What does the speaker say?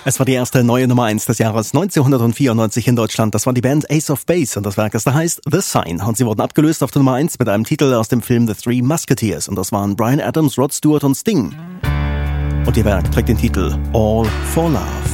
Es war die erste neue Nummer 1 des Jahres 1994 in Deutschland. Das war die Band Ace of Base und das Werk, das da heißt The Sign. Und sie wurden abgelöst auf der Nummer 1 mit einem Titel aus dem Film The Three Musketeers. Und das waren Bryan Adams, Rod Stewart und Sting. Und ihr Werk trägt den Titel All for Love.